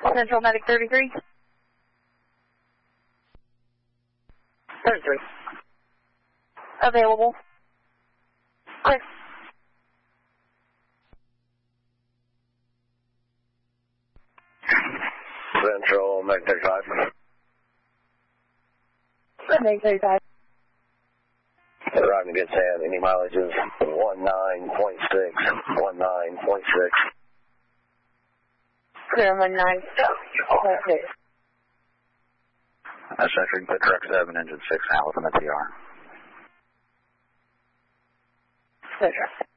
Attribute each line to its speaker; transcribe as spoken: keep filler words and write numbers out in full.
Speaker 1: Central Medic thirty-three.
Speaker 2: thirty-three.
Speaker 1: Available.
Speaker 2: Quick.
Speaker 3: Central Medic thirty-five.
Speaker 1: Medic thirty-five.
Speaker 3: Arriving to Good Sam, any mileage is one nine point six, one nine point six.
Speaker 1: Clear one nine. Okay.
Speaker 4: That's entering pit truck seven, engine six, Hamilton at T R.
Speaker 1: Clear.